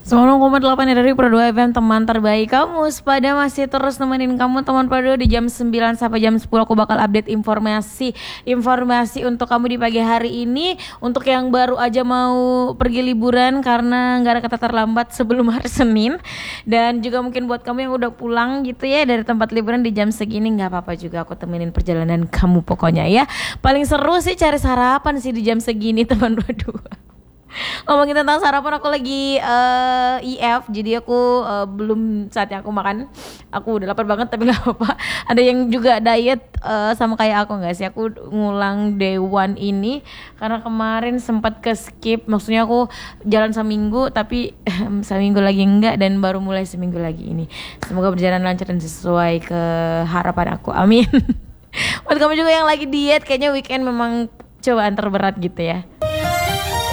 90,8 ya dari Pro 2 FM, teman terbaik kamu. Sepada masih terus nemenin kamu teman Pro 2 di jam 9 sampai jam 10. Aku bakal update informasi untuk kamu di pagi hari ini. Untuk yang baru aja mau pergi liburan karena nggak ada kata terlambat sebelum hari Senin. Dan juga mungkin buat kamu yang udah pulang gitu ya dari tempat liburan di jam segini, nggak apa-apa juga, aku temenin perjalanan kamu pokoknya ya. Paling seru sih cari sarapan sih di jam segini teman Pro 2. Ngomongin tentang sarapan, aku lagi IF, jadi aku belum saatnya aku makan. Aku udah lapar banget tapi nggak apa-apa. Ada yang juga diet sama kayak aku nggak sih? Aku ngulang day one ini karena kemarin sempat ke skip. Maksudnya aku jalan seminggu tapi seminggu lagi enggak, dan baru mulai seminggu lagi ini. Semoga berjalan lancar dan sesuai ke harapan aku, amin. Buat kamu juga yang lagi diet, kayaknya weekend memang cobaan terberat gitu ya.